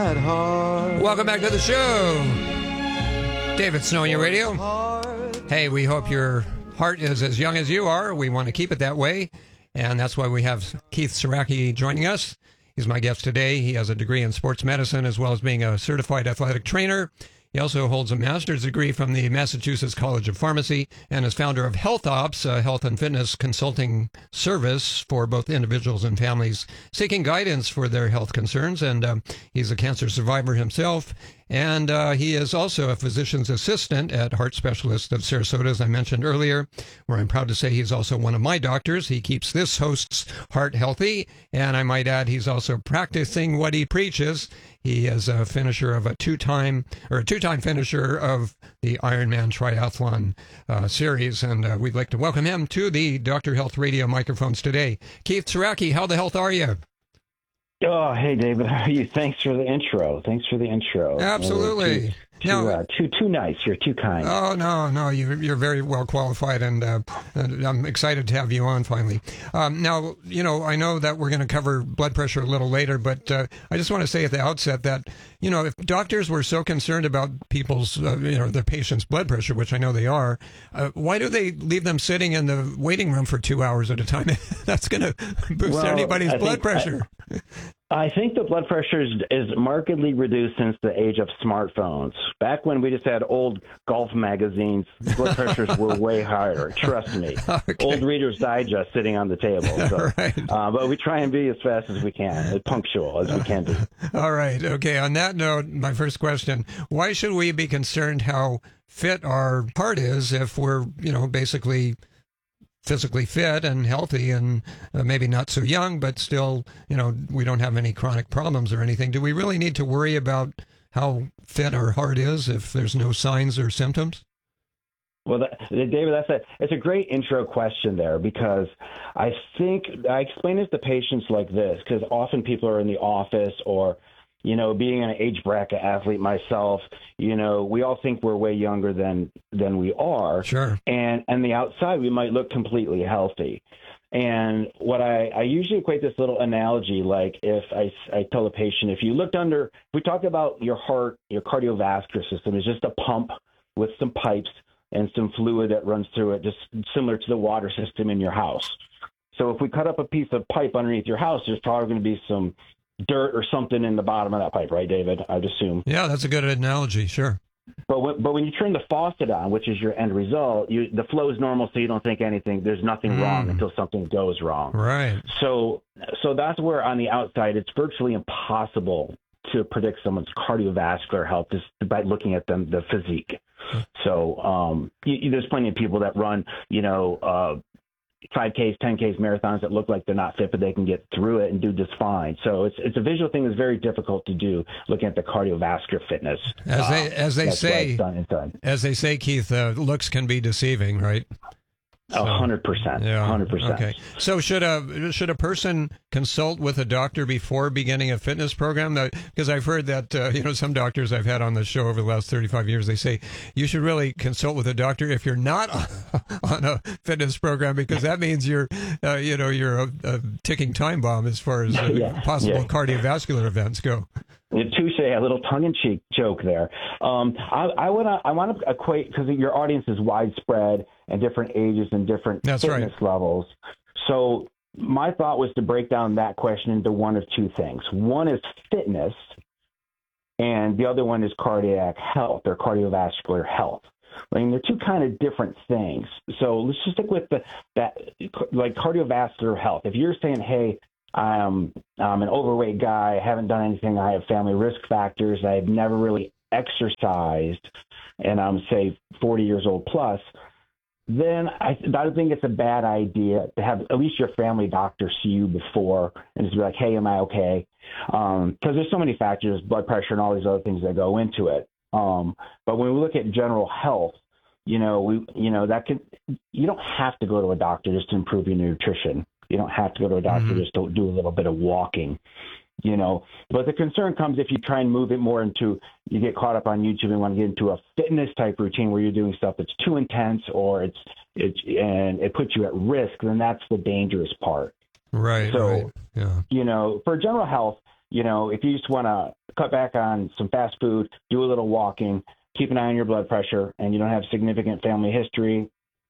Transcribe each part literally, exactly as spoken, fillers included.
that heart. Welcome back to the show. David Snow on your radio. Hey, we hope your heart is as young as you are. We want to keep it that way. And that's why we have Keith Saracki joining us. He's my guest today. He has a degree in sports medicine as well as being a certified athletic trainer. He also holds a master's degree from the Massachusetts College of Pharmacy and is founder of Health Ops, a health and fitness consulting service for both individuals and families seeking guidance for their health concerns. And um, he's a cancer survivor himself. And uh, he is also a physician's assistant at Heart Specialist of Sarasota, as I mentioned earlier, where I'm proud to say he's also one of my doctors. He keeps this host's heart healthy. And I might add, he's also practicing what he preaches. He is a finisher of a two-time, or a two-time finisher of the Ironman Triathlon uh, series. And uh, we'd like to welcome him to the Doctor Health Radio microphones today. Keith Saracki, how the health are you? Oh, hey, David. How are you? Thanks for the intro. Thanks for the intro. Absolutely. Uh, too, now, too, uh, too, too nice. You're too kind. Oh, no, no. You, you're very well qualified, and uh, I'm excited to have you on finally. Um, now, you know, I know that we're going to cover blood pressure a little later, but uh, I just want to say at the outset that, you know, if doctors were so concerned about people's, uh, you know, their patients' blood pressure, which I know they are, uh, why do they leave them sitting in the waiting room for two hours at a time? That's going to boost well, anybody's I blood think, pressure. I, I think the blood pressure is, is markedly reduced since the age of smartphones. Back when we just had old golf magazines, blood pressures were way higher. Trust me. Okay. Old Reader's Digest sitting on the table. So, right. uh, but we try and be as fast as we can, as punctual as we can be. All right. Okay. On that note, my first question, why should we be concerned how fit our heart is if we're, you know, basically physically fit and healthy and uh, maybe not so young, but still, you know, we don't have any chronic problems or anything? Do we really need to worry about how fit our heart is if there's no signs or symptoms? Well, that, David, that's a it's a great intro question there, because I think I explain this to patients like this, because often people are in the office, or, you know, being an age bracket athlete myself, you know, we all think we're way younger than than we are. Sure. And and the outside, we might look completely healthy. And what I, I usually equate this little analogy, like if I, I tell a patient, if you looked under, if we talked about your heart, your cardiovascular system is just a pump with some pipes and some fluid that runs through it, just similar to the water system in your house. So if we cut up a piece of pipe underneath your house, there's probably going to be some dirt or something in the bottom of that pipe, right, David? I'd assume. Yeah, that's a good analogy. Sure. But when, but when you turn the faucet on, which is your end result, you, the flow is normal, so you don't think anything. There's nothing mm. wrong until something goes wrong. Right. So so that's where on the outside, it's virtually impossible to predict someone's cardiovascular health just by looking at them, the physique. So um, you, you, there's plenty of people that run, you know, uh, five Ks, ten Ks, marathons that look like they're not fit, but they can get through it and do just fine. So it's it's a visual thing that's very difficult to do, looking at the cardiovascular fitness. As they uh, as they say, as they say, Keith, uh, looks can be deceiving, right? A hundred percent. A hundred percent. Okay. So should a should a person consult with a doctor before beginning a fitness program? Because I've heard that uh, you know, some doctors I've had on the show over the last thirty-five years, they say you should really consult with a doctor if you're not on a fitness program, because that means you're uh, you know you're a, a ticking time bomb as far as uh, yeah, possible yeah. cardiovascular events go. Touche, a little tongue-in-cheek joke there. Um, I, I want to I want to equate, because your audience is widespread and different ages and different That's fitness right. levels. So my thought was to break down that question into one of two things. One is fitness, and the other one is cardiac health or cardiovascular health. I mean, they're two kind of different things. So let's just stick with the that like cardiovascular health. If you're saying, hey, I'm, I'm an overweight guy, I haven't done anything, I have family risk factors, I've never really exercised, and I'm, say, forty years old plus, then I, I think it's a bad idea to have at least your family doctor see you before and just be like, hey, am I okay? Because um, there's so many factors, blood pressure and all these other things that go into it. Um, but when we look at general health, you know, we, you know, that can, you don't have to go to a doctor just to improve your nutrition. You don't have to go to a doctor mm-hmm. just to do a little bit of walking, you know. But the concern comes if you try and move it more into, you get caught up on YouTube and want to get into a fitness type routine where you're doing stuff that's too intense, or it's it's and it puts you at risk. Then that's the dangerous part. Right. So, right. Yeah. you know, for general health, you know, if you just want to cut back on some fast food, do a little walking, keep an eye on your blood pressure, and you don't have significant family history,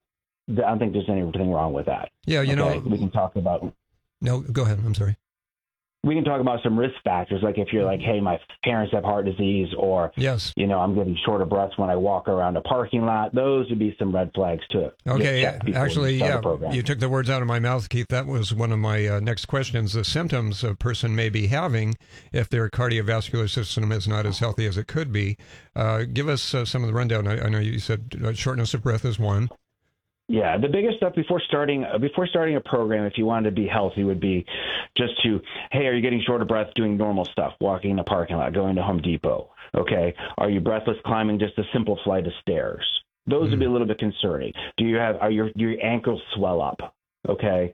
I don't think there's anything wrong with that. Yeah, you okay? know. We can talk about. No, go ahead. I'm sorry. We can talk about some risk factors, like if you're like, hey, my parents have heart disease, or, yes, you know, I'm getting short of breath when I walk around a parking lot. Those would be some red flags too. Okay, actually, yeah, you took the words out of my mouth, Keith. That was one of my uh, next questions. The symptoms a person may be having if their cardiovascular system is not as healthy as it could be. Uh, give us uh, some of the rundown. I, I know you said uh, shortness of breath is one. Yeah, the biggest stuff before starting uh, before starting a program, if you wanted to be healthy, would be just to, hey, are you getting short of breath doing normal stuff, walking in the parking lot, going to Home Depot? Okay, are you breathless climbing just a simple flight of stairs? Those mm-hmm. would be a little bit concerning. Do you have are your your ankles swell up? Okay,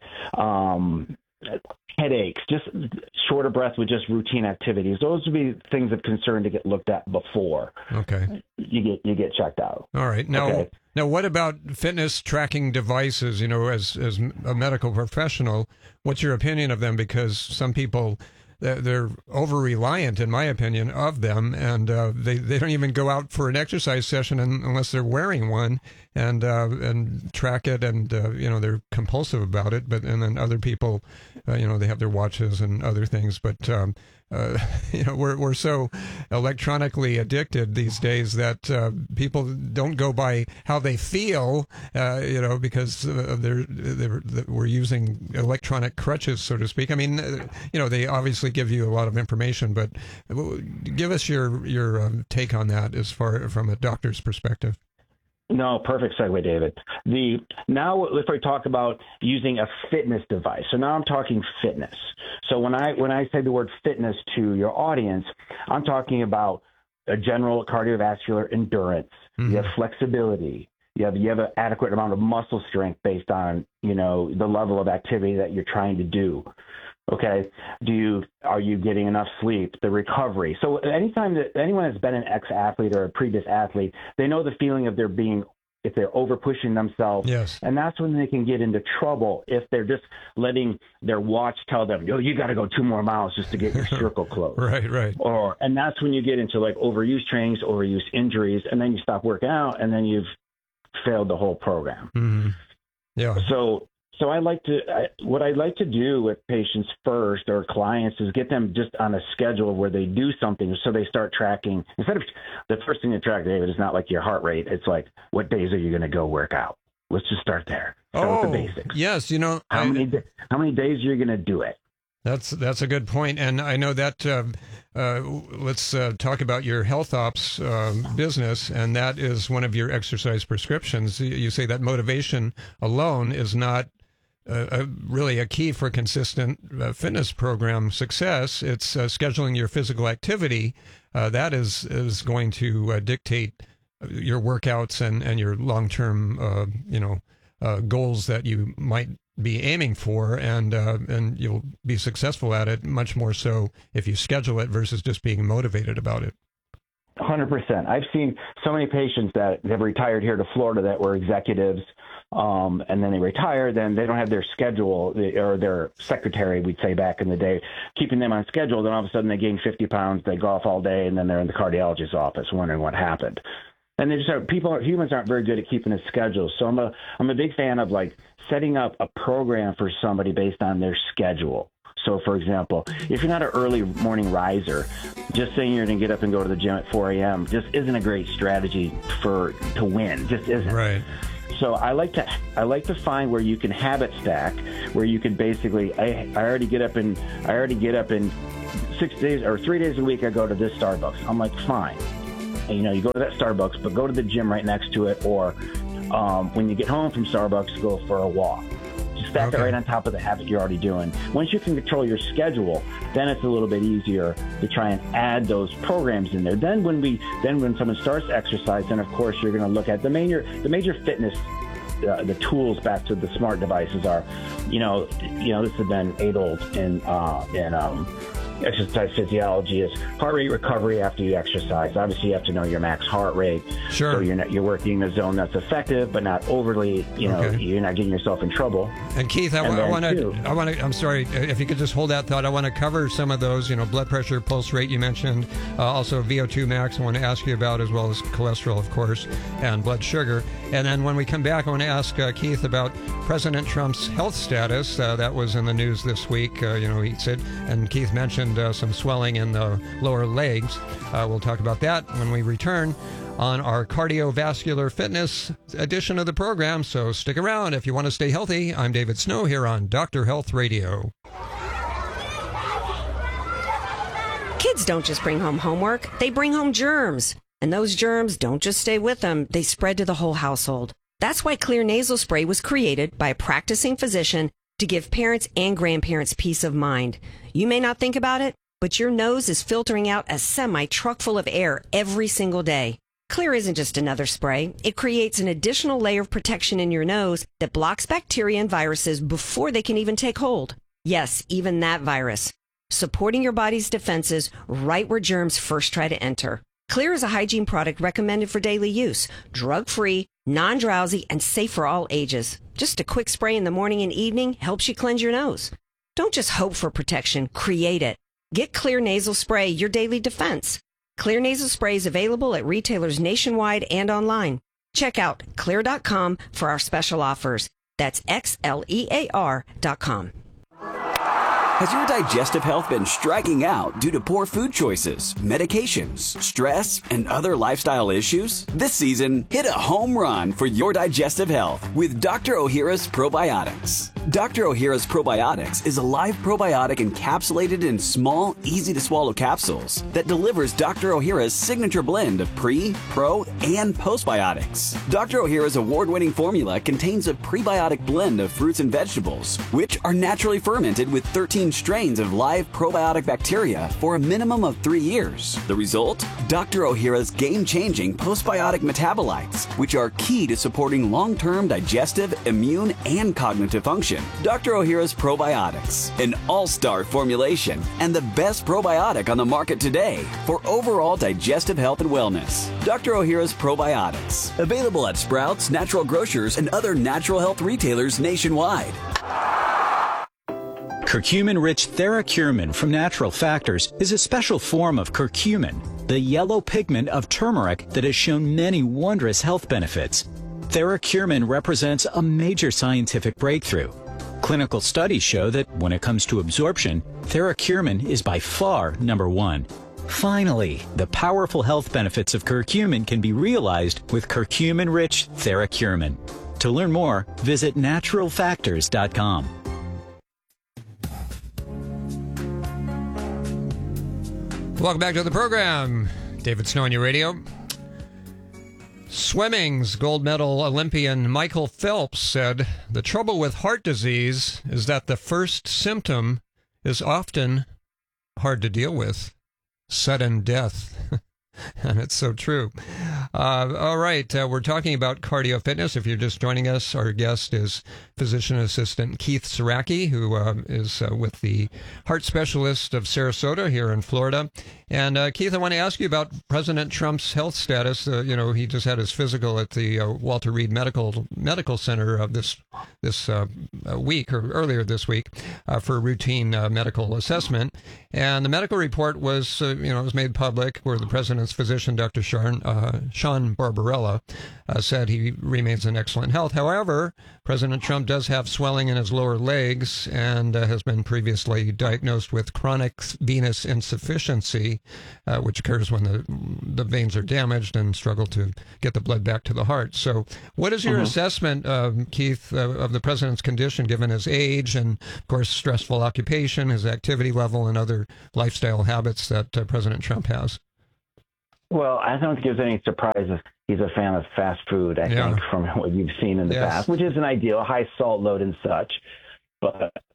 um, headaches, just short of breath with just routine activities. Those would be things of concern to get looked at before. Okay, you get you get checked out. All right, now. Okay. Now, what about fitness tracking devices? You know, as as a medical professional, what's your opinion of them? Because some people, they're over reliant, in my opinion, of them, and uh, they they don't even go out for an exercise session unless they're wearing one, and uh, and track it, and uh, you know they're compulsive about it. But and then other people, uh, you know, they have their watches and other things, but. Um, Uh, you know, we're we're so electronically addicted these days that uh, people don't go by how they feel, uh, you know, because uh, they're, they're, they're we're using electronic crutches, so to speak. I mean, uh, you know, they obviously give you a lot of information, but give us your your um, take on that as far from a doctor's perspective. No, perfect segue, David. The now if I talk about using a fitness device, so now I'm talking fitness. So when I when I say the word fitness to your audience, I'm talking about a general cardiovascular endurance. Mm-hmm. You have flexibility. You have you have an adequate amount of muscle strength based on, you know, the level of activity that you're trying to do. Okay. Do you are you getting enough sleep? The recovery. So anytime that anyone has been an ex-athlete or a previous athlete, they know the feeling of there being if they're over pushing themselves. Yes. And that's when they can get into trouble if they're just letting their watch tell them, yo, you got to go two more miles just to get your circle closed. Right, right. Or and that's when you get into like overuse trainings, overuse injuries, and then you stop working out, and then you've failed the whole program. Mm-hmm. Yeah. So. So I like to, I, what I like to do with patients first or clients is get them just on a schedule where they do something. So they start tracking instead of the first thing to track, David, is not like your heart rate. It's like, what days are you going to go work out? Let's just start there. Start oh, with the basics. Yes. You know, how I, many, how many days are you going to do it? That's, that's a good point. And I know that, uh, uh, let's uh, talk about your health ops uh, business. And that is one of your exercise prescriptions. You say that motivation alone is not Uh, uh, really a key for consistent uh, fitness program success. It's uh, scheduling your physical activity. Uh, that is is going to uh, dictate your workouts and, and your long-term, uh, you know, uh, goals that you might be aiming for, and uh, and you'll be successful at it much more so if you schedule it versus just being motivated about it. one hundred percent. I've seen so many patients that have retired here to Florida that were executives, um, and then they retire, then they don't have their schedule or their secretary, we'd say back in the day, keeping them on schedule. Then all of a sudden they gain fifty pounds, they golf all day, and then they're in the cardiologist's office wondering what happened. And they just are, people, humans aren't very good at keeping a schedule. So I'm a, I'm a big fan of like setting up a program for somebody based on their schedule. So, for example, if you're not an early morning riser, just saying you're going to get up and go to the gym at four a.m. just isn't a great strategy for to win. Just isn't. Right. So I like to I like to find where you can habit stack, where you can basically I, I already get up in I already get up in six days or three days a week. I go to this Starbucks. I'm like, fine. And, you know, you go to that Starbucks, but go to the gym right next to it, or um, when you get home from Starbucks, go for a walk. Stack okay. it right on top of the habit you're already doing. Once you can control your schedule, then it's a little bit easier to try and add those programs in there. Then when we, then when someone starts to exercise, then of course you're going to look at the major, the major fitness, uh, the tools back to the smart devices are, you know, you know, this has been age old in uh, in um, exercise physiology is heart rate recovery after you exercise. Obviously, you have to know your max heart rate. Sure. So you're not, you're working in a zone that's effective, but not overly. You know, Okay. you're not getting yourself in trouble. And Keith, I, And then want to, two- I want to, I'm sorry, if you could just hold that thought. I want to cover some of those, you know, blood pressure, pulse rate you mentioned, uh, also V O two max I want to ask you about, as well as cholesterol, of course, and blood sugar. And then when we come back, I want to ask uh, Keith about President Trump's health status. Uh, that was in the news this week. Uh, you know, he said, and Keith mentioned uh, some swelling in the lower legs. Uh, we'll talk about that when we return on our cardiovascular fitness edition of the program. So stick around if you want to stay healthy. I'm David Snow here on Doctor Health Radio. Kids don't just bring home homework, they bring home germs. And those germs don't just stay with them, they spread to the whole household. That's why Clear Nasal Spray was created by a practicing physician to give parents and grandparents peace of mind. You may not think about it, but your nose is filtering out a semi-truck full of air every single day. Clear isn't just another spray. It creates an additional layer of protection in your nose that blocks bacteria and viruses before they can even take hold. Yes, even that virus. Supporting your body's defenses right where germs first try to enter. Clear is a hygiene product recommended for daily use, drug-free, non-drowsy, and safe for all ages. Just a quick spray in the morning and evening helps you cleanse your nose. Don't just hope for protection, create it. Get Clear Nasal Spray, your daily defense. Clear Nasal Spray is available at retailers nationwide and online. Check out clear dot com for our special offers. That's X L E A R dot com. Has your digestive health been striking out due to poor food choices, medications, stress, and other lifestyle issues? This season, hit a home run for your digestive health with Doctor Ohhira's Probiotics. Doctor Ohhira's Probiotics is a live probiotic encapsulated in small, easy-to-swallow capsules that delivers Doctor Ohhira's signature blend of pre, pro, and postbiotics. Doctor Ohhira's award-winning formula contains a prebiotic blend of fruits and vegetables, which are naturally fermented with thirteen strains of live probiotic bacteria for a minimum of three years. The result? Doctor Ohhira's game-changing postbiotic metabolites, which are key to supporting long-term digestive, immune, and cognitive function. Doctor Ohhira's Probiotics, an all-star formulation and the best probiotic on the market today for overall digestive health and wellness. Doctor Ohhira's Probiotics, available at Sprouts, Natural Grocers, and other natural health retailers nationwide. Curcumin-rich TheraCurmin from Natural Factors is a special form of curcumin, the yellow pigment of turmeric that has shown many wondrous health benefits. TheraCurmin represents a major scientific breakthrough. Clinical studies show that when it comes to absorption, TheraCurmin is by far number one. Finally, the powerful health benefits of curcumin can be realized with curcumin-rich TheraCurmin. To learn more, visit natural factors dot com. Welcome back to the program. David Snow on your radio. Swimming's gold medal Olympian Michael Phelps said, "The trouble with heart disease is that the first symptom is often hard to deal with, sudden death." And it's so true. Uh, all right, uh, we're talking about cardio fitness. If you're just joining us, our guest is physician assistant Keith Saracki, who uh, is uh, with the heart specialist of Sarasota here in Florida. And uh, Keith, I want to ask you about President Trump's health status. Uh, you know, he just had his physical at the uh, Walter Reed Medical Medical Center of this this uh, week or earlier this week uh, for routine uh, medical assessment. And the medical report was, uh, you know, it was made public where the president's physician, Doctor Sean, uh, Sean Barbarella, uh, said he remains in excellent health. However, President Trump does have swelling in his lower legs and uh, has been previously diagnosed with chronic venous insufficiency, uh, which occurs when the the veins are damaged and struggle to get the blood back to the heart. So what is your mm-hmm. assessment, uh, Keith, uh, of the president's condition, given his age and, of course, stressful occupation, his activity level, and other lifestyle habits that uh, President Trump has? Well, I don't think there's any surprise if he's a fan of fast food, I yeah. think, from what you've seen in the yes. past, which isn't ideal, high salt load and such. But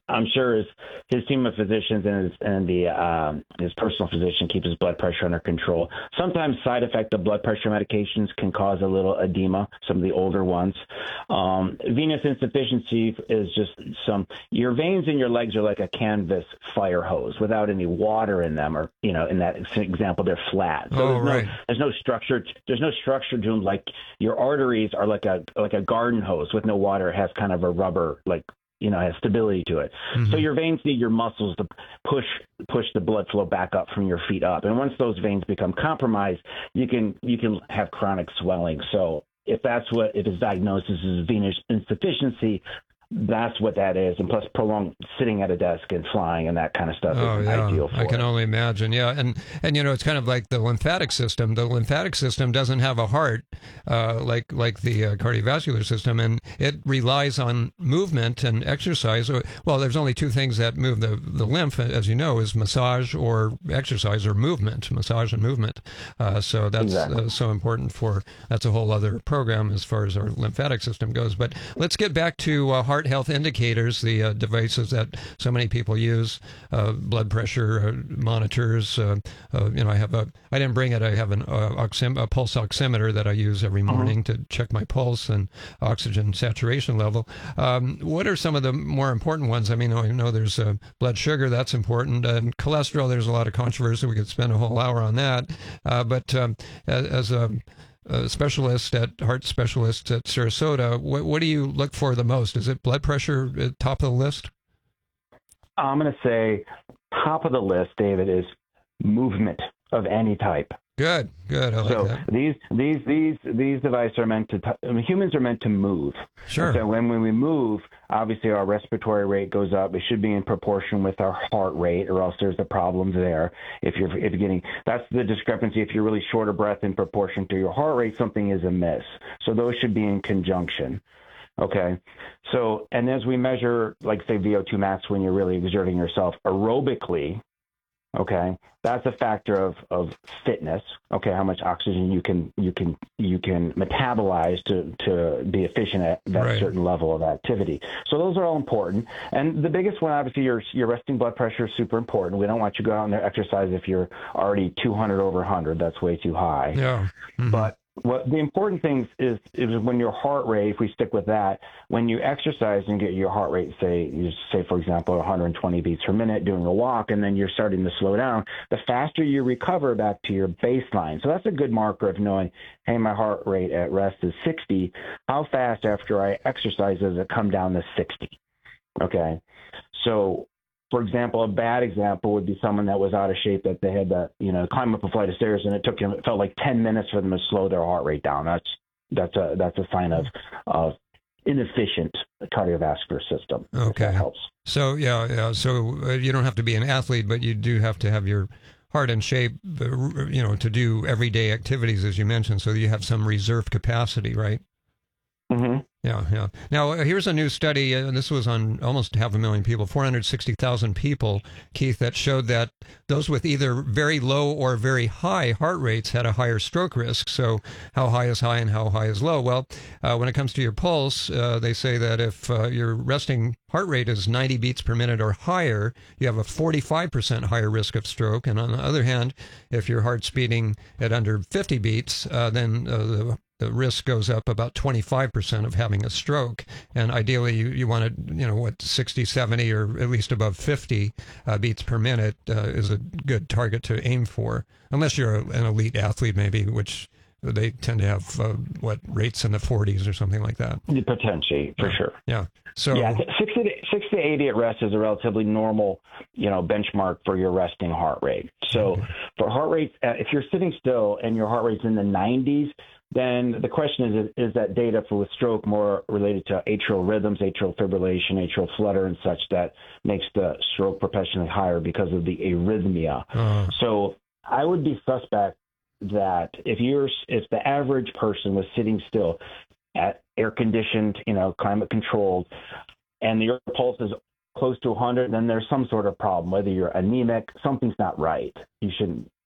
I'm sure his, his team of physicians and his and the um, his personal physician keep his blood pressure under control. Sometimes side effect of blood pressure medications can cause a little edema, some of the older ones. Um, venous insufficiency is just some, your veins in your legs are like a canvas fire hose without any water in them, or, you know, in that example, they're flat. So oh, there's, right. no, there's no structure. There's no structure to them. Like your arteries are like a like a garden hose with no water. It has kind of a rubber, like, you know, has stability to it. Mm-hmm. So your veins need your muscles to push push the blood flow back up from your feet up. And once those veins become compromised, you can you can have chronic swelling. So if that's what if his diagnosis is venous insufficiency, that's what that is. And plus prolonged sitting at a desk and flying and that kind of stuff oh, is yeah. ideal for I can it. only imagine. Yeah. And, and, you know, it's kind of like the lymphatic system. The lymphatic system doesn't have a heart uh, like like the uh, cardiovascular system, and it relies on movement and exercise. Well, there's only two things that move the, the lymph, as you know, is massage or exercise or movement, massage and movement. Uh, so that's exactly. uh, so important for, that's a whole other program as far as our lymphatic system goes. But let's get back to uh, heart health indicators, the uh, devices that so many people use, uh, blood pressure uh, monitors. Uh, uh, you know, I have a, I didn't bring it. I have an uh, oxim, a pulse oximeter that I use every morning uh-huh. to check my pulse and oxygen saturation level. Um, what are some of the more important ones? I mean, I know there's uh, blood sugar, that's important, and cholesterol. There's a lot of controversy. We could spend a whole hour on that. Uh, but um, as, as a Uh, specialist at heart specialists at Sarasota, what, what do you look for the most? Is it blood pressure at top of the list? I'm going to say top of the list, David, is movement of any type. Good, good. I like so that. these these these these devices are meant to. T- I mean, humans are meant to move. Sure. So when when we move, obviously our respiratory rate goes up. It should be in proportion with our heart rate, or else there's a problem there. If you're if you're getting, that's the discrepancy. If you're really short of breath in proportion to your heart rate, something is amiss. So those should be in conjunction. Okay. So and as we measure, like say V O two max, when you're really exerting yourself aerobically. Okay, that's a factor of, of fitness. Okay, how much oxygen you can you can you can metabolize to, to be efficient at that right. certain level of activity. So those are all important. And the biggest one, obviously, your your resting blood pressure is super important. We don't want you to go out and exercise if you're already two hundred over one hundred. That's way too high. Yeah. Mm-hmm. But what the important thing is is when your heart rate, if we stick with that, when you exercise and get your heart rate, say, you say for example, one hundred twenty beats per minute doing a walk, and then you're starting to slow down, the faster you recover back to your baseline. So that's a good marker of knowing, hey, my heart rate at rest is sixty. How fast after I exercise does it come down to sixty? Okay, so. For example, a bad example would be someone that was out of shape, that they had to, you know, climb up a flight of stairs, and it took them, it felt like ten minutes for them to slow their heart rate down. That's that's a that's a sign of of inefficient cardiovascular system. Okay, that helps. So yeah, yeah. So uh, you don't have to be an athlete, but you do have to have your heart in shape, uh, you know, to do everyday activities, as you mentioned. So you have some reserve capacity, right? Mm-hmm. Yeah, yeah. Now, uh, here's a new study, and uh, this was on almost half a million people, four hundred sixty thousand people, Keith, that showed that those with either very low or very high heart rates had a higher stroke risk. So how high is high and how high is low? Well, uh, when it comes to your pulse, uh, they say that if uh, your resting heart rate is ninety beats per minute or higher, you have a forty-five percent higher risk of stroke. And on the other hand, if your heart's beating at under fifty beats, uh, then uh, the the risk goes up about twenty-five percent of having a stroke. And ideally, you, you want to, you know, what, sixty, seventy, or at least above fifty uh, beats per minute uh, is a good target to aim for, unless you're a, an elite athlete, maybe, which they tend to have, uh, what, rates in the forties or something like that. Potentially, for yeah. sure. Yeah. So yeah, sixty to, sixty to eighty at rest is a relatively normal, you know, benchmark for your resting heart rate. So okay. for heart rates, uh, if you're sitting still and your heart rate's in the nineties, then the question is, is that data for with stroke more related to atrial rhythms, atrial fibrillation, atrial flutter, and such that makes the stroke proportionally higher because of the arrhythmia. Uh-huh. So I would be suspect that if you're if the average person was sitting still at air conditioned, you know, climate controlled, and your pulse is close to one hundred, then there's some sort of problem. Whether you're anemic, something's not right. You shouldn't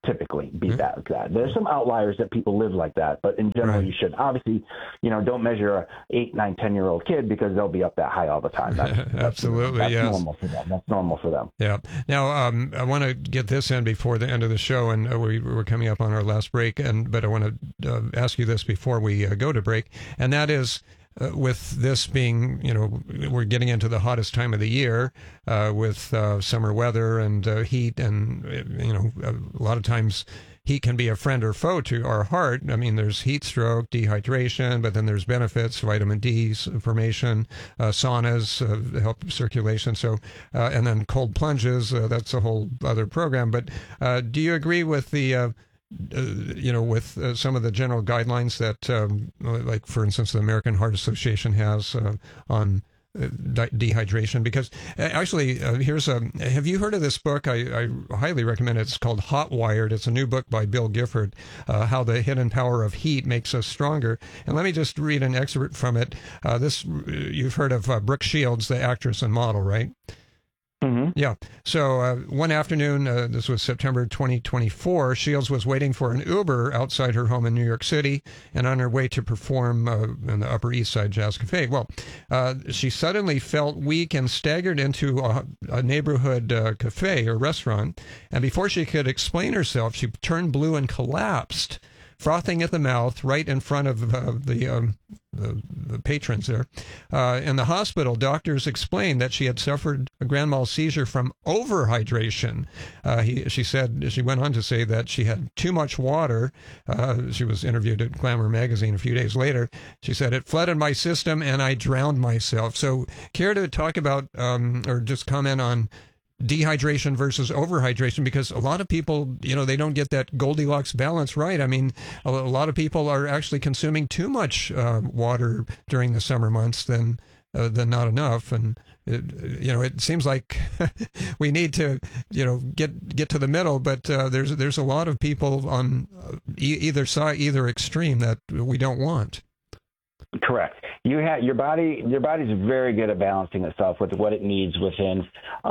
typically be Mm-hmm. that like that. There's some outliers that people live like that, but in general, Right. you should. Obviously, you know, don't measure a eight, nine, ten year old kid because they'll be up that high all the time. That's, that's, Absolutely, that's yes. normal for them. That's normal for them. Yeah. Now, um, I want to get this in before the end of the show, and uh, we, we're coming up on our last break. And but I want to uh, ask you this before we uh, go to break, and that is, uh, with this being, you know, we're getting into the hottest time of the year, uh, with uh, summer weather and uh, heat, and uh, you know, a lot of times heat can be a friend or foe to our heart. I mean, there's heat stroke, dehydration, but then there's benefits, vitamin D formation, uh, saunas uh, help circulation. So, uh, and then cold plunges, uh, that's a whole other program. But uh, do you agree with the, uh, uh, you know, with uh, some of the general guidelines that, um, like, for instance, the American Heart Association has uh, on Uh, de- dehydration? Because uh, actually, uh, here's a. Have you heard of this book? I, I highly recommend it. It's called Hot Wired. It's a new book by Bill Gifford. Uh, how the hidden power of heat makes us stronger. And let me just read an excerpt from it. Uh, this you've heard of uh, Brooke Shields, the actress and model, right? Mm-hmm. Yeah. So uh, one afternoon, uh, this was September twenty twenty-four, Shields was waiting for an Uber outside her home in New York City and on her way to perform uh, in the Upper East Side Jazz Cafe. Well, uh, she suddenly felt weak and staggered into a, a neighborhood uh, cafe or restaurant. And before she could explain herself, she turned blue and collapsed, frothing at the mouth right in front of uh, the, um, the the patrons there. Uh, in the hospital, doctors explained that she had suffered a grand mal seizure from overhydration. Uh, he, she said, she went on to say that she had too much water. Uh, she was interviewed at Glamour magazine a few days later. She said, it flooded my system and I drowned myself. So care to talk about um, or just comment on dehydration versus overhydration, because a lot of people, you know, they don't get that Goldilocks balance right. I mean, a, a lot of people are actually consuming too much uh, water during the summer months than uh, than not enough. And it, you know, it seems like we need to, you know, get get to the middle. But uh, there's there's a lot of people on e- either side, either extreme that we don't want. Correct. You have your body. Your body's very good at balancing itself with what it needs within,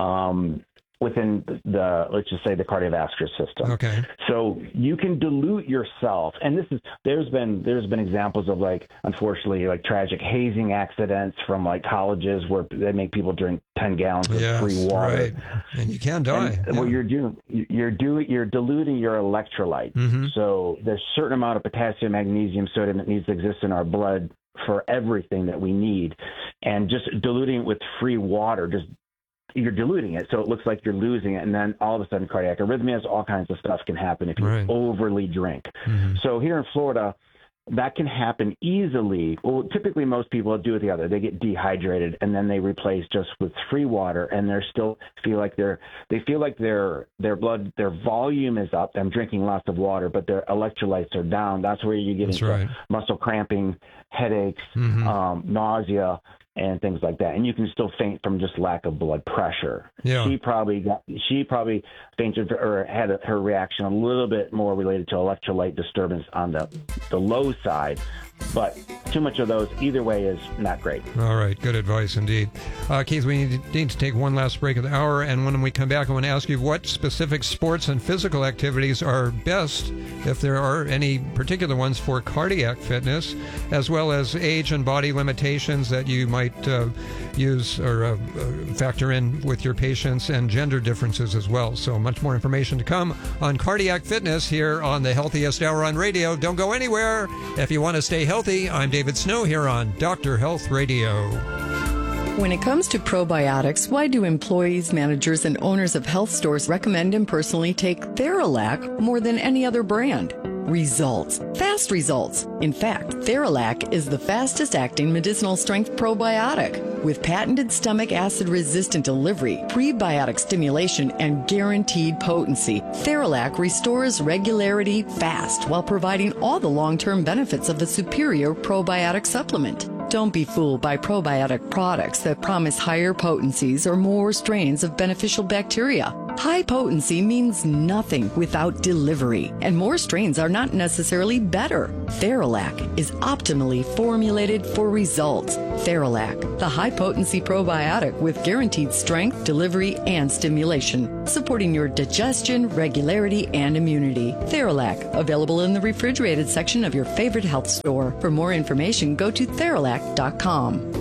um, within the let's just say the cardiovascular system. Okay. So you can dilute yourself, and this is there's been there's been examples of, like, unfortunately, like tragic hazing accidents from like colleges where they make people drink ten gallons of Yes, free water, right. And you can die. And Yeah. what you're doing, you're doing, you're diluting your electrolytes. Mm-hmm. So there's a certain amount of potassium, magnesium, sodium that needs to exist in our blood for everything that we need, and just diluting it with free water, just you're diluting it, so it looks like you're losing it, and then all of a sudden cardiac arrhythmias, all kinds of stuff can happen if you Right. overly drink. Mm-hmm. So here in Florida, that can happen easily. Well, typically most people do it the other. They get dehydrated and then they replace just with free water, and they're still feel like they're they feel like their their blood their volume is up. I'm drinking lots of water, but their electrolytes are down. That's where you get That's into right. muscle cramping, headaches, Mm-hmm. um, nausea, and things like that. And you can still faint from just lack of blood pressure. Yeah. She probably got she probably fainted or had a, her reaction a little bit more related to electrolyte disturbance on the the low side. But too much of those either way is not great. All right. Good advice indeed. Uh, Keith, we need, need to take one last break of the hour. And when we come back, I want to ask you what specific sports and physical activities are best, if there are any particular ones, for cardiac fitness, as well as age and body limitations that you might uh, use or uh, uh, factor in with your patients, and gender differences as well. So much more information to come on cardiac fitness here on the Healthiest Hour on Radio. Don't go anywhere. If you want to stay healthy, I'm David Snow here on Doctor Health Radio. When it comes to probiotics, why do employees, managers, and owners of health stores recommend and personally take Theralac more than any other brand? Results. Fast results. In fact, Theralac is the fastest acting medicinal strength probiotic. With patented stomach acid resistant delivery, prebiotic stimulation, and guaranteed potency, Theralac restores regularity fast while providing all the long-term benefits of a superior probiotic supplement. Don't be fooled by probiotic products that promise higher potencies or more strains of beneficial bacteria. High potency means nothing without delivery, and more strains are not necessarily better. Theralac is optimally formulated for results. Theralac, the high potency probiotic with guaranteed strength, delivery, and stimulation, supporting your digestion, regularity, and immunity. Theralac, available in the refrigerated section of your favorite health store. For more information, go to theralac dot com.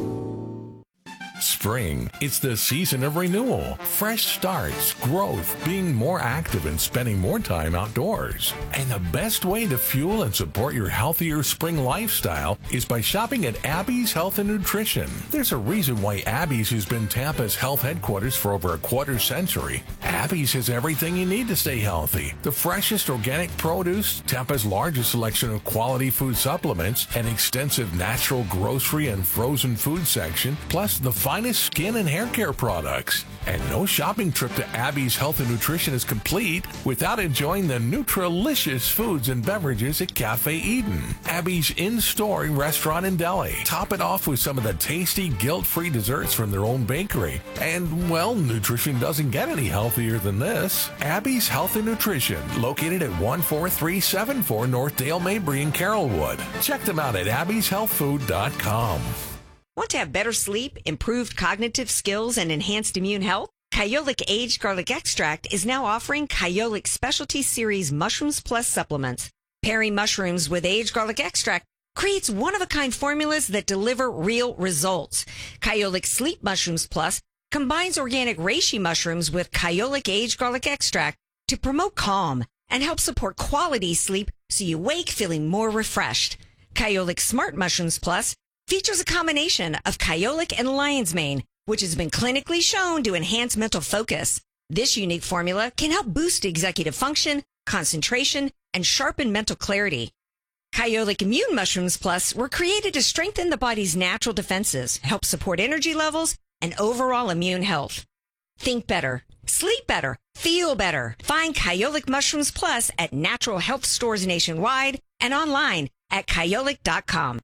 Spring, it's the season of renewal, fresh starts, growth, being more active and spending more time outdoors. And the best way to fuel and support your healthier spring lifestyle is by shopping at Abby's Health and Nutrition. There's a reason why Abby's has been Tampa's health headquarters for over a quarter century. Abby's has everything you need to stay healthy. The freshest organic produce, Tampa's largest selection of quality food supplements, an extensive natural grocery and frozen food section, plus the finest skin and hair care products. And no shopping trip to Abby's Health and Nutrition is complete without enjoying the Nutralicious foods and beverages at Cafe Eden, Abby's in-store restaurant and deli. Top it off with some of the tasty, guilt-free desserts from their own bakery. And, well, nutrition doesn't get any healthier than this. Abby's Health and Nutrition, located at one four three seven four North Dale Mabry in Carrollwood. Check them out at abbys health food dot com. Want to have better sleep, improved cognitive skills, and enhanced immune health? Kyolic Aged Garlic Extract is now offering Kyolic Specialty Series Mushrooms Plus supplements. Pairing mushrooms with aged garlic extract creates one-of-a-kind formulas that deliver real results. Kyolic Sleep Mushrooms Plus combines organic reishi mushrooms with Kyolic Aged Garlic Extract to promote calm and help support quality sleep so you wake feeling more refreshed. Kyolic Smart Mushrooms Plus features a combination of kyolic and lion's mane, which has been clinically shown to enhance mental focus. This unique formula can help boost executive function, concentration, and sharpen mental clarity. Kyolic Immune Mushrooms Plus were created to strengthen the body's natural defenses, help support energy levels, and overall immune health. Think better, sleep better, feel better. Find Kyolic Mushrooms Plus at natural health stores nationwide and online at kyolic dot com.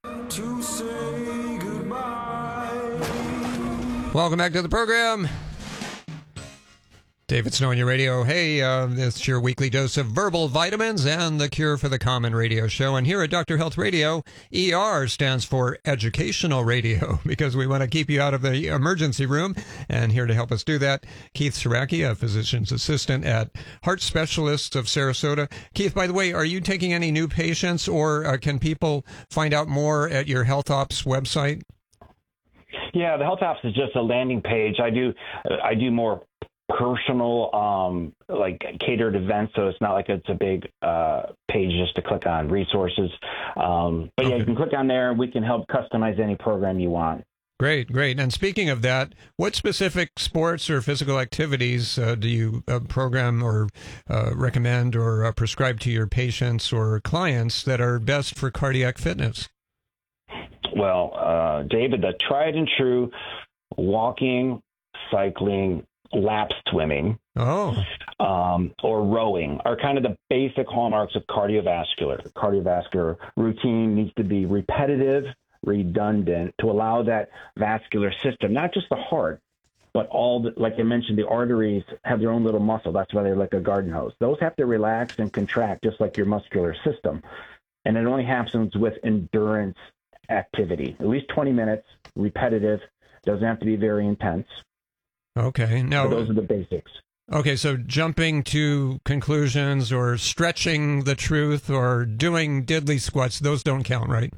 Welcome back to the program. David Snow on your radio. Hey, uh, it's your weekly dose of verbal vitamins and the cure for the common radio show. And here at Doctor Health Radio, E R stands for educational radio because we want to keep you out of the emergency room. And here to help us do that, Keith Saraki, a physician's assistant at Heart Specialists of Sarasota. Keith, by the way, are you taking any new patients, or uh, can people find out more at your Health Ops website? Yeah, the Health Ops is just a landing page. I do, I do more personal, um, like catered events, so it's not like it's a big uh, page just to click on resources. Um, but okay. Yeah, you can click on there, and we can help customize any program you want. Great, great. And speaking of that, what specific sports or physical activities uh, do you uh, program or uh, recommend or uh, prescribe to your patients or clients that are best for cardiac fitness? Well, uh, David, the tried and true walking, cycling, lap swimming, oh, um, or rowing are kind of the basic hallmarks of cardiovascular. Cardiovascular routine needs to be repetitive, redundant to allow that vascular system, not just the heart, but all the, like I mentioned, the arteries have their own little muscle. That's why they're like a garden hose. Those have to relax and contract just like your muscular system. And it only happens with endurance activity, at least twenty minutes, repetitive, doesn't have to be very intense. Okay. Now, so those are the basics. Okay, so jumping to conclusions or stretching the truth or doing diddly squats, those don't count, right?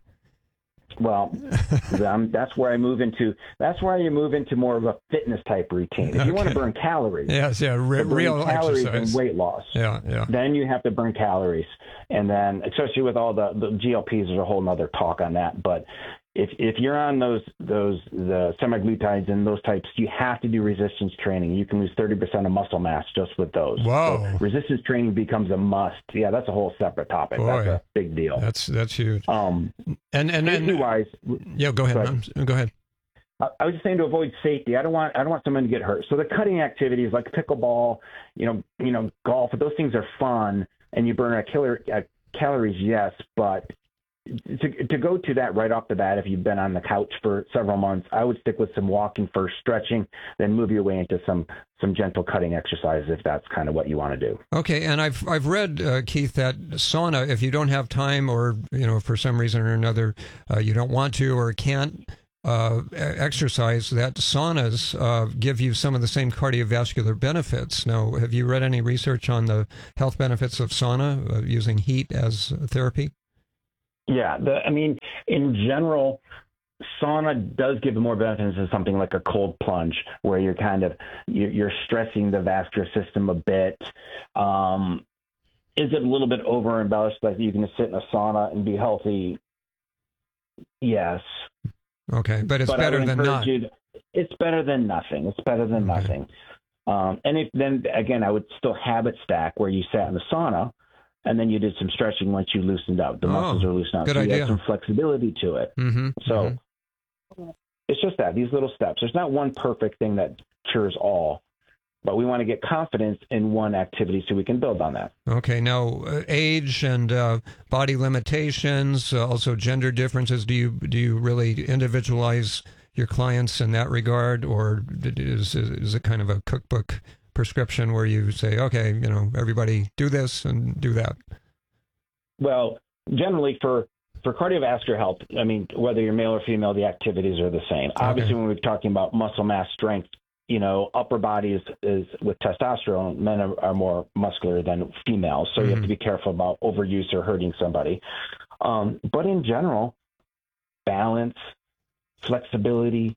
Well, um, that's where I move into. That's where you move into more of a fitness type routine. If you okay. want to burn calories, yes, yeah, re- real calories exercise and weight loss. Yeah, yeah. Then you have to burn calories, and then especially with all the, the G L Ps, there's a whole nother talk on that. But if if you're on those those the semaglutides and those types, you have to do resistance training. You can lose thirty percent of muscle mass just with those. Whoa! So resistance training becomes a must. Yeah, that's a whole separate topic. Boy, that's a big deal. That's that's huge. Um, and and and wise, yeah, go ahead. Go, go ahead. I was just saying to avoid safety. I don't want I don't want someone to get hurt. So the cutting activities like pickleball, you know, you know, golf, those things are fun, and you burn a killer uh, calories, yes, but to, to go to that right off the bat, if you've been on the couch for several months, I would stick with some walking first, stretching, then move your way into some some gentle cutting exercises if that's kind of what you want to do. Okay, and I've I've read, uh, Keith, that sauna, if you don't have time or, you know, for some reason or another, uh, you don't want to or can't uh, exercise, that saunas uh, give you some of the same cardiovascular benefits. Now, have you read any research on the health benefits of sauna, uh, using heat as therapy? Yeah, the, I mean, in general, sauna does give more benefits than something like a cold plunge, where you're kind of you're, you're stressing the vascular system a bit. Um, is it a little bit over embellished that you can sit in a sauna and be healthy? Yes. Okay, but it's but better than not. To, it's better than nothing. It's better than okay. nothing. Um, and if then again, I would still habit stack where you sat in the sauna. And then you did some stretching once you loosened up. The oh, muscles are loosened up. Good so you idea. have some flexibility to it. Mm-hmm, so mm-hmm. it's just that, these little steps. There's not one perfect thing that cures all, but we want to get confidence in one activity so we can build on that. Okay. Now, uh, age and uh, body limitations, uh, also gender differences. Do you do you really individualize your clients in that regard, or is is it kind of a cookbook prescription where you say, okay, you know, everybody do this and do that? Well, generally for, for cardiovascular health, I mean, whether you're male or female, the activities are the same. Okay. Obviously, when we're talking about muscle mass strength, you know, upper body is, is with testosterone, men are, are more muscular than females. So mm-hmm. you have to be careful about overuse or hurting somebody. Um, but in general, balance, flexibility,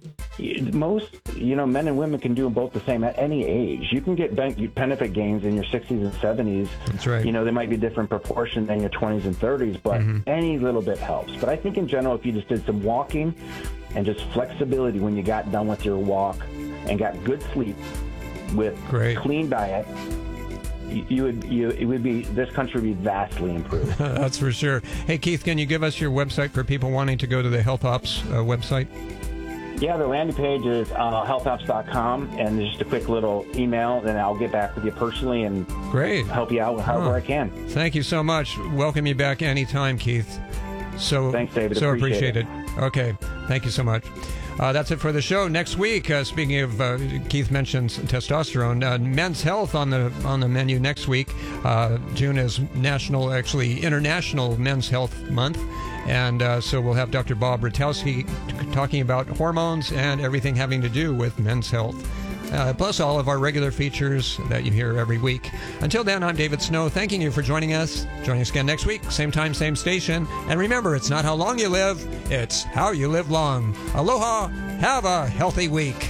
most, you know, men and women can do both the same at any age. You can get benefit gains in your sixties and seventies. That's right. You know, they might be different proportion than your twenties and thirties, but mm-hmm. any little bit helps. But I think in general, if you just did some walking and just flexibility when you got done with your walk and got good sleep with Great. clean diet, you, you would you it would be this country would be vastly improved. That's for sure. Hey, Keith, can you give us your website for people wanting to go to the Health Ops uh, website? Yeah, the landing page is uh, health ops dot com, and there's just a quick little email, and I'll get back with you personally and Great. help you out however oh. I can. Thank you so much. Welcome you back anytime, Keith. So, Thanks, David. So appreciate appreciated. It. Okay, thank you so much. Uh, that's it for the show. Next week, uh, speaking of, uh, Keith mentions testosterone, uh, men's health on the on the menu next week. Uh, June is National, actually International Men's Health Month. And uh, so we'll have Doctor Bob Ratowski t- talking about hormones and everything having to do with men's health, uh, plus all of our regular features that you hear every week. Until then, I'm David Snow, thanking you for joining us. Join us again next week, same time, same station. And remember, it's not how long you live, it's how you live long. Aloha, have a healthy week.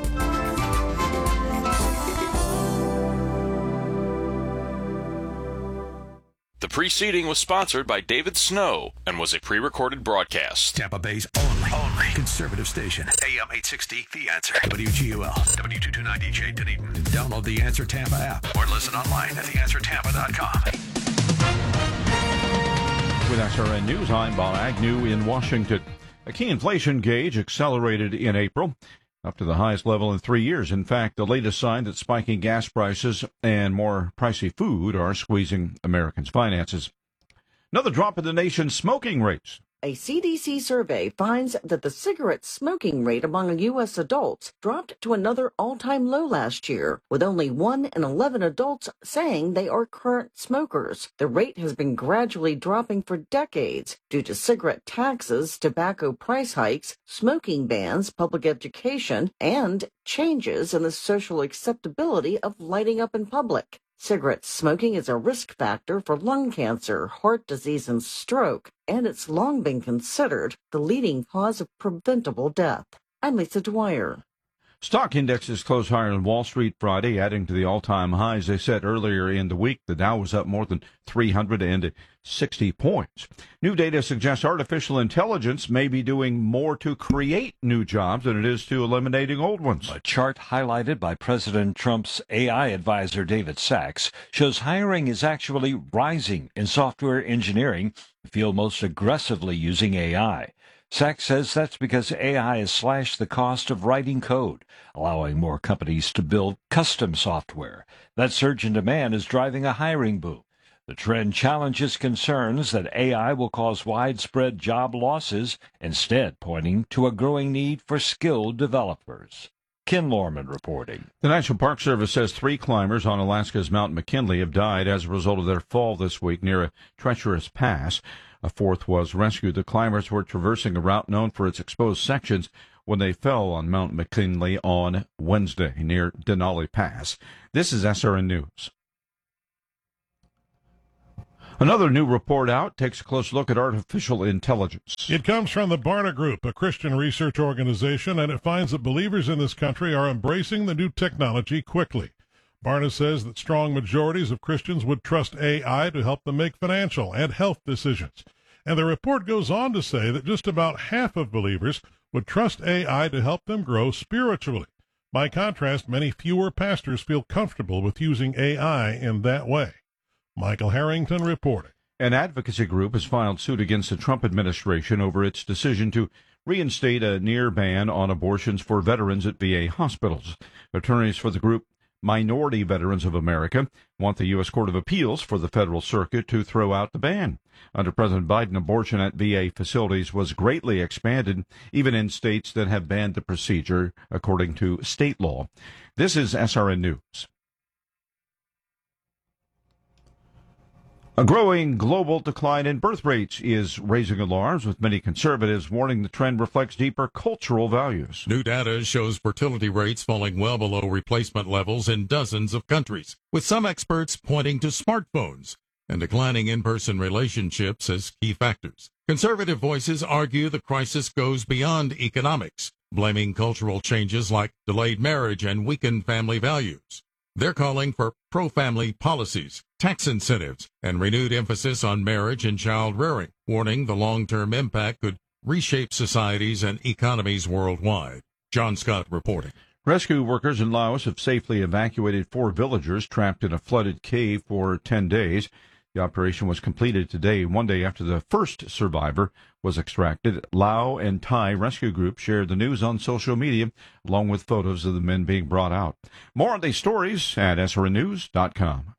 The preceding was sponsored by David Snow and was a pre-recorded broadcast. Tampa Bay's only, only conservative station. A M eight sixty, The Answer. W G U L, W two twenty-nine D J Dunedin. Download the Answer Tampa app or listen online at the answer tampa dot com. With S R N News, I'm Bob Agnew in Washington. A key inflation gauge accelerated in April, up to the highest level in three years. In fact, the latest sign that spiking gas prices and more pricey food are squeezing Americans' finances. Another drop in the nation's smoking rates. A C D C survey finds that the cigarette smoking rate among U S adults dropped to another all-time low last year, with only one in eleven adults saying they are current smokers. The rate has been gradually dropping for decades due to cigarette taxes, tobacco price hikes, smoking bans, public education, and changes in the social acceptability of lighting up in public. Cigarette smoking is a risk factor for lung cancer, heart disease, and stroke, and it's long been considered the leading cause of preventable death. I'm Lisa Dwyer. Stock indexes closed higher on Wall Street Friday, adding to the all-time highs they set earlier in the week. The Dow was up more than three hundred sixty points. New data suggests artificial intelligence may be doing more to create new jobs than it is to eliminating old ones. A chart highlighted by President Trump's A I advisor David Sachs shows hiring is actually rising in software engineering, the field most aggressively using A I. Sachs says that's because A I has slashed the cost of writing code, allowing more companies to build custom software. That surge in demand is driving a hiring boom. The trend challenges concerns that A I will cause widespread job losses, instead pointing to a growing need for skilled developers. Ken Lorman reporting. The National Park Service says three climbers on Alaska's Mount McKinley have died as a result of their fall this week near a treacherous pass. A fourth was rescued. The climbers were traversing a route known for its exposed sections when they fell on Mount McKinley on Wednesday near Denali Pass. This is S R N News. Another new report out takes a close look at artificial intelligence. It comes from the Barna Group, a Christian research organization, and it finds that believers in this country are embracing the new technology quickly. Barna says that strong majorities of Christians would trust A I to help them make financial and health decisions. And the report goes on to say that just about half of believers would trust A I to help them grow spiritually. By contrast, many fewer pastors feel comfortable with using A I in that way. Michael Harrington reporting. An advocacy group has filed suit against the Trump administration over its decision to reinstate a near ban on abortions for veterans at V A hospitals. Attorneys for the group Minority Veterans of America want the U S Court of Appeals for the Federal Circuit to throw out the ban. Under President Biden, abortion at V A facilities was greatly expanded, even in states that have banned the procedure, according to state law. This is S R N News. A growing global decline in birth rates is raising alarms, with many conservatives warning the trend reflects deeper cultural values. New data shows fertility rates falling well below replacement levels in dozens of countries, with some experts pointing to smartphones and declining in-person relationships as key factors. Conservative voices argue the crisis goes beyond economics, blaming cultural changes like delayed marriage and weakened family values. They're calling for pro-family policies, tax incentives, and renewed emphasis on marriage and child rearing, warning the long-term impact could reshape societies and economies worldwide. John Scott reporting. Rescue workers in Laos have safely evacuated four villagers trapped in a flooded cave for ten days. The operation was completed today, one day after the first survivor was extracted. Lao and Thai rescue groups shared the news on social media, along with photos of the men being brought out. More on these stories at S R N news dot com.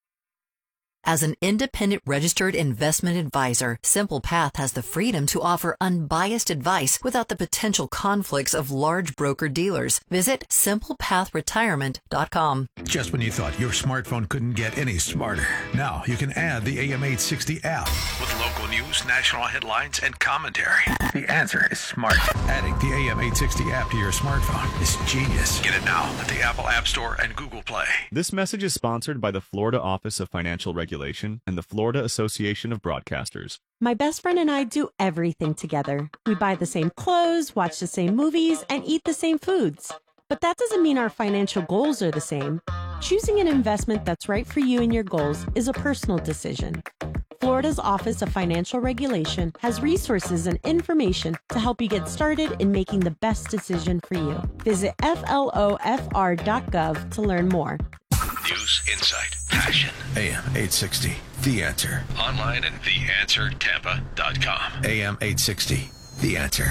As an independent registered investment advisor, Simple Path has the freedom to offer unbiased advice without the potential conflicts of large broker-dealers. Visit simple path retirement dot com. Just when you thought your smartphone couldn't get any smarter, now you can add the A M eight sixty app with local news, national headlines, and commentary. The answer is smart. Adding the A M eight sixty app to your smartphone is genius. Get it now at the Apple App Store and Google Play. This message is sponsored by the Florida Office of Financial Regulation and the Florida Association of Broadcasters. My best friend and I do everything together. We buy the same clothes, watch the same movies, and eat the same foods. But that doesn't mean our financial goals are the same. Choosing an investment that's right for you and your goals is a personal decision. Florida's Office of Financial Regulation has resources and information to help you get started in making the best decision for you. Visit F L O F R dot gov to learn more. News, insight, passion. A M eight sixty, The Answer. Online at the answer tampa dot com. A M eight sixty, The Answer.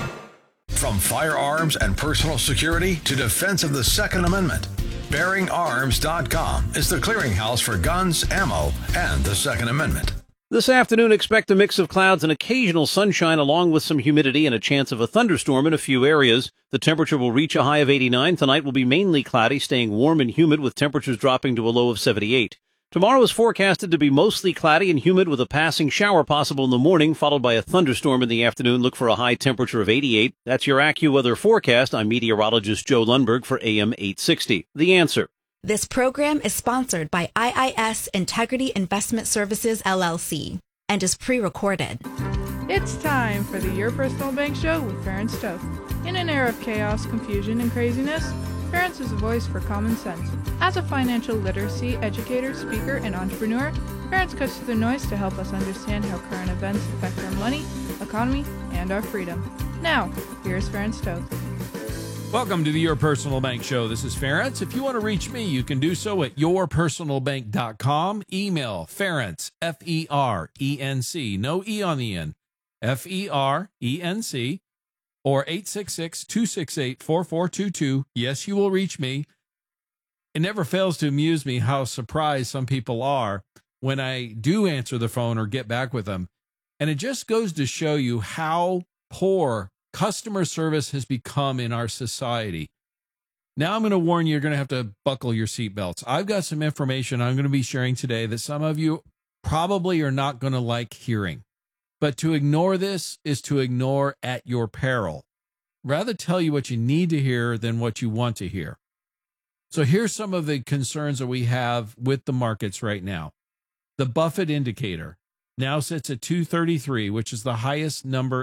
From firearms and personal security to defense of the Second Amendment, bearing arms dot com is the clearinghouse for guns, ammo, and the Second Amendment. This afternoon, expect a mix of clouds and occasional sunshine along with some humidity and a chance of a thunderstorm in a few areas. The temperature will reach a high of eighty-nine. Tonight will be mainly cloudy, staying warm and humid with temperatures dropping to a low of seventy-eight. Tomorrow is forecasted to be mostly cloudy and humid with a passing shower possible in the morning, followed by a thunderstorm in the afternoon. Look for a high temperature of eighty-eight. That's your AccuWeather forecast. I'm meteorologist Joe Lundberg for A M eight sixty. The Answer. This program is sponsored by I I S Integrity Investment Services, L L C, and is pre-recorded. It's time for the Your Personal Bank Show with Ferenc Toth. In an era of chaos, confusion, and craziness, Ferenc is a voice for common sense. As a financial literacy educator, speaker, and entrepreneur, Ferenc cuts through the noise to help us understand how current events affect our money, economy, and our freedom. Now, here's Ferenc Toth. Welcome to the Your Personal Bank Show. This is Ferenc. If you want to reach me, you can do so at your personal bank dot com. Email Ferenc, F E R E N C, no E on the end, F E R E N C, or eight six six, two six eight, four four two two. Yes, you will reach me. It never fails to amuse me how surprised some people are when I do answer the phone or get back with them. And it just goes to show you how poor customer service has become in our society. Now I'm going to warn you, you're going to have to buckle your seatbelts. I've got some information I'm going to be sharing today that some of you probably are not going to like hearing. But to ignore this is to ignore at your peril. Rather tell you what you need to hear than what you want to hear. So here's some of the concerns that we have with the markets right now. The Buffett indicator now sits at two thirty-three, which is the highest number